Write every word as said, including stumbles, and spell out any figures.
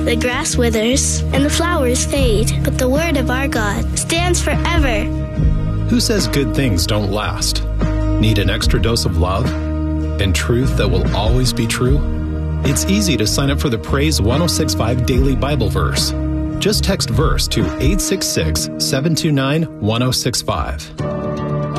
the grass withers, and the flowers fade, but the word of our God stands forever. Who says good things don't last? Need an extra dose of love and truth that will always be true? It's easy to sign up for the Praise one oh six point five Daily Bible Verse. Just text verse to eight six six, seven two nine, one oh six five.